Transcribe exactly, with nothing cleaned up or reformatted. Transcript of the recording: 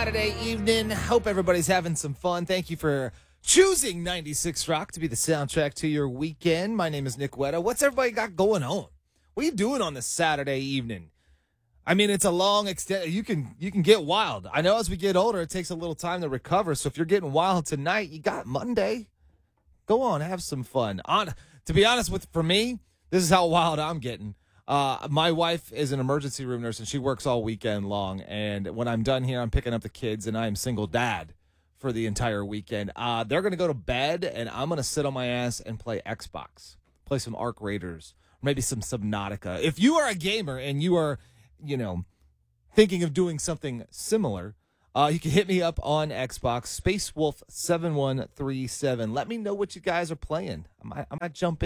Saturday evening. Hope everybody's having some fun. Thank you for choosing ninety-six Rock to be the soundtrack to your weekend. My name is Nick Wetta. What's everybody got going on? What are you doing on this Saturday evening? I mean, it's a long extent. You can you can get wild. I know as we get older, it takes a little time to recover. So if you're getting wild tonight, you got Monday. Go on, have some fun. On to be honest with, for me, this is how wild I'm getting. Uh, my wife is an emergency room nurse, and she works all weekend long. And when I'm done here, I'm picking up the kids, and I am single dad for the entire weekend. Uh, they're going to go to bed, and I'm going to sit on my ass and play Xbox, play some Arc Raiders, maybe some Subnautica. If you are a gamer and you are, you know, thinking of doing something similar, uh, you can hit me up on Xbox, Space Wolf seven one three seven. Let me know what you guys are playing. I might, I might jump in.